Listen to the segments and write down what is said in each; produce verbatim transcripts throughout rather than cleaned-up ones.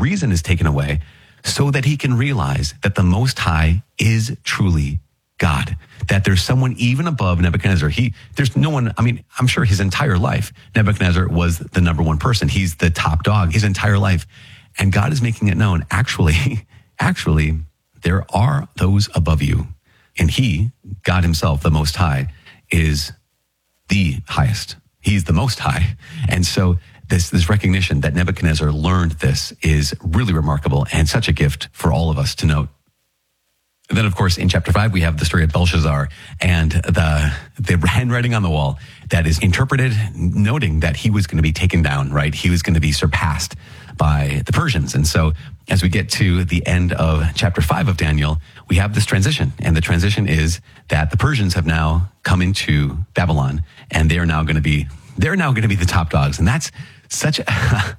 reason is taken away so that he can realize that the Most High is truly God, that there's someone even above Nebuchadnezzar. He, there's no one, I mean, I'm sure his entire life, Nebuchadnezzar was the number one person. He's the top dog his entire life. And God is making it known, actually, actually, there are those above you. And he, God himself, the Most High, is the highest. He's the Most High. And so this, this recognition that Nebuchadnezzar learned this is really remarkable and such a gift for all of us to note. And then, of course, in chapter five, we have the story of Belshazzar and the, the handwriting on the wall that is interpreted, noting that he was going to be taken down, right? He was going to be surpassed by the Persians. And so as we get to the end of chapter five of Daniel, we have this transition. And the transition is that the Persians have now come into Babylon, and they are now going to be, they're now going to be the top dogs. And that's such a,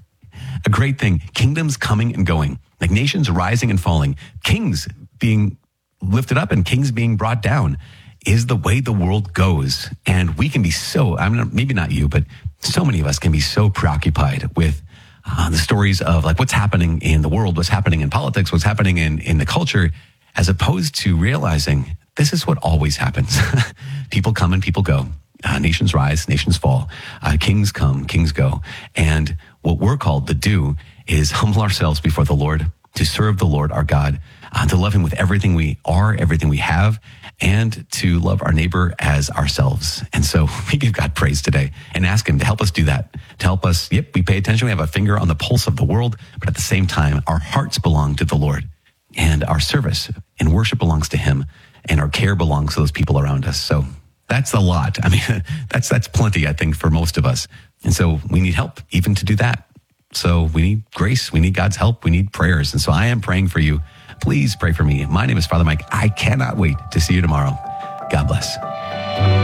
a great thing. Kingdoms coming and going, like nations rising and falling, kings being lifted up and kings being brought down is the way the world goes. And we can be so, I mean, maybe not you, but so many of us can be so preoccupied with uh, the stories of like what's happening in the world, what's happening in politics, what's happening in, in the culture, as opposed to realizing this is what always happens. People come and people go. Uh, nations rise, nations fall. Uh, kings come, kings go. And what we're called to do is humble ourselves before the Lord, to serve the Lord our God, uh, to love him with everything we are, everything we have, and to love our neighbor as ourselves. And so we give God praise today and ask him to help us do that, to help us, yep, we pay attention, we have a finger on the pulse of the world, but at the same time, our hearts belong to the Lord, and our service and worship belongs to him, and our care belongs to those people around us. So that's a lot. I mean, that's that's plenty, I think, for most of us. And so we need help even to do that. So we need grace. We need God's help. We need prayers. And so I am praying for you. Please pray for me. My name is Father Mike. I cannot wait to see you tomorrow. God bless.